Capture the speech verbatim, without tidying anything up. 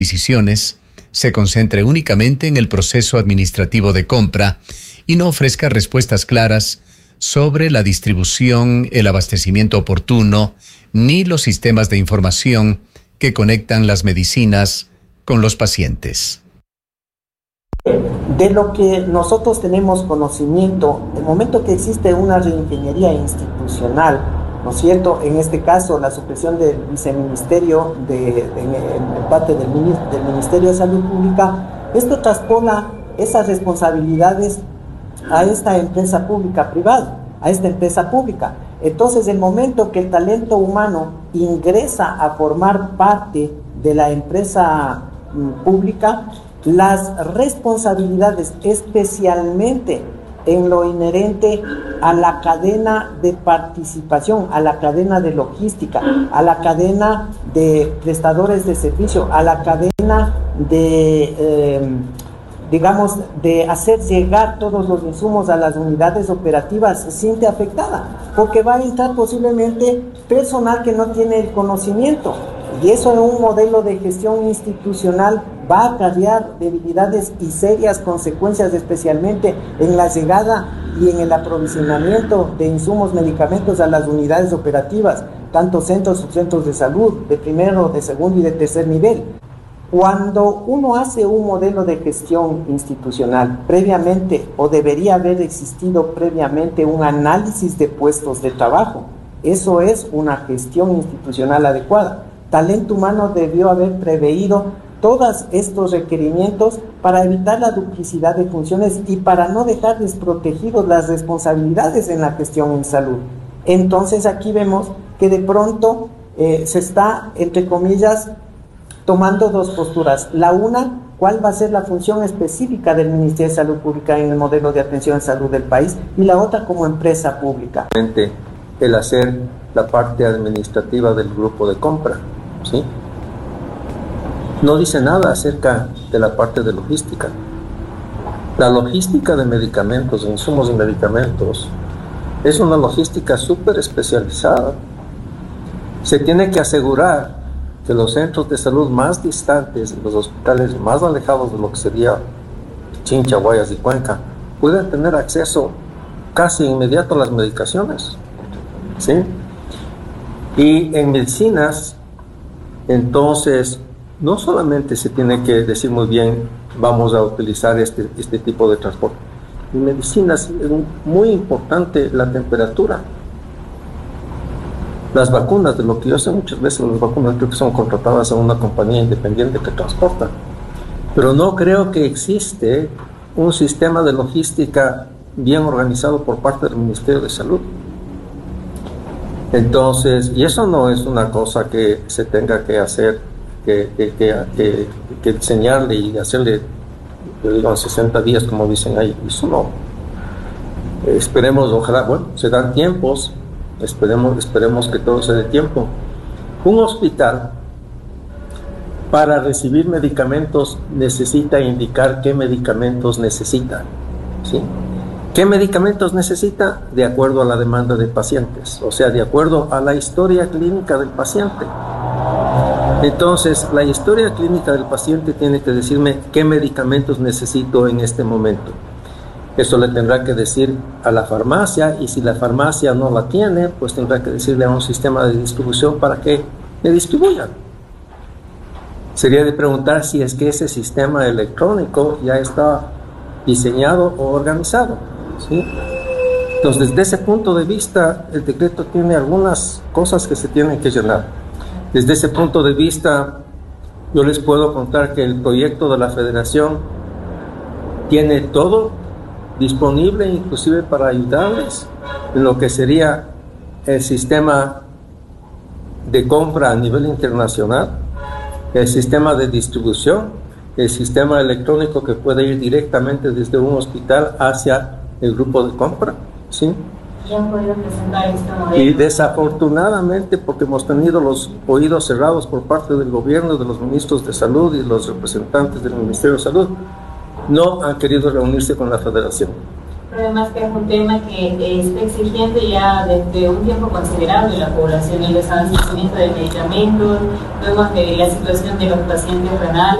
adquisiciones se concentre únicamente en el proceso administrativo de compra y no ofrezca respuestas claras sobre la distribución, el abastecimiento oportuno, ni los sistemas de información que conectan las medicinas con los pacientes. De lo que nosotros tenemos conocimiento, el momento que existe una reingeniería institucional, ¿no es cierto? En este caso, la supresión del viceministerio de, de, en parte del, del Ministerio de Salud Pública, esto traspola esas responsabilidades a esta empresa pública privada, a esta empresa pública. Entonces, el momento que el talento humano ingresa a formar parte de la empresa mm, pública, las responsabilidades, especialmente en lo inherente a la cadena de participación, a la cadena de logística, a la cadena de prestadores de servicio, a la cadena de, eh, digamos, de hacer llegar todos los insumos a las unidades operativas, se siente afectada, porque va a entrar posiblemente personal que no tiene el conocimiento, y eso en un modelo de gestión institucional va a acarrear debilidades y serias consecuencias, especialmente en la llegada y en el aprovisionamiento de insumos, medicamentos a las unidades operativas, tanto centros, subcentros de salud, de primero, de segundo y de tercer nivel. Cuando uno hace un modelo de gestión institucional, previamente, o debería haber existido previamente un análisis de puestos de trabajo, eso es una gestión institucional adecuada. Talento humano debió haber preveído todos estos requerimientos para evitar la duplicidad de funciones y para no dejar desprotegidos las responsabilidades en la gestión en salud. Entonces aquí vemos que de pronto eh, se está, entre comillas, tomando dos posturas. La una, cuál va a ser la función específica del Ministerio de Salud Pública en el modelo de atención en salud del país, y la otra como empresa pública. El hacer la parte administrativa del grupo de compra, ¿sí? No dice nada acerca de la parte de logística. La logística de medicamentos, de insumos de medicamentos, es una logística súper especializada. Se tiene que asegurar que los centros de salud más distantes, los hospitales más alejados de lo que sería Chincha, Guayas y Cuenca, puedan tener acceso casi inmediato a las medicaciones, ¿sí? Y en medicinas, entonces, no solamente se tiene que decir muy bien, vamos a utilizar este, este tipo de transporte. En medicinas es muy importante la temperatura. Las vacunas, de lo que yo sé muchas veces, las vacunas creo que son contratadas a una compañía independiente que transporta. Pero no creo que existe un sistema de logística bien organizado por parte del Ministerio de Salud. Entonces, y eso no es una cosa que se tenga que hacer, que, que, que, que, que enseñarle y hacerle, yo digo, en sesenta días, como dicen ahí. Eso no. Esperemos, ojalá, bueno, se dan tiempos, esperemos, esperemos que todo se dé tiempo. Un hospital, para recibir medicamentos, necesita indicar qué medicamentos necesita, ¿sí? ¿Qué medicamentos necesita? De acuerdo a la demanda de pacientes, o sea, de acuerdo a la historia clínica del paciente. Entonces, la historia clínica del paciente tiene que decirme qué medicamentos necesito en este momento. Eso le tendrá que decir a la farmacia, y si la farmacia no la tiene, pues tendrá que decirle a un sistema de distribución para que le distribuyan. Sería de preguntar si es que ese sistema electrónico ya está diseñado o organizado, ¿sí? Entonces, desde ese punto de vista, el decreto tiene algunas cosas que se tienen que llenar. Desde ese punto de vista, yo les puedo contar que el proyecto de la Federación tiene todo disponible, inclusive para ayudarles en lo que sería el sistema de compra a nivel internacional, el sistema de distribución, el sistema electrónico que puede ir directamente desde un hospital hacia el grupo de compra, ¿sí? ¿Quién puede presentar este modelo? Y desafortunadamente, porque hemos tenido los oídos cerrados por parte del gobierno, de los ministros de salud y los representantes del Ministerio de Salud, no han querido reunirse con la Federación. Pero además que es un tema que eh, está exigiendo ya desde un tiempo considerable la población, el desabastecimiento de medicamentos, vemos de la situación de los pacientes renales.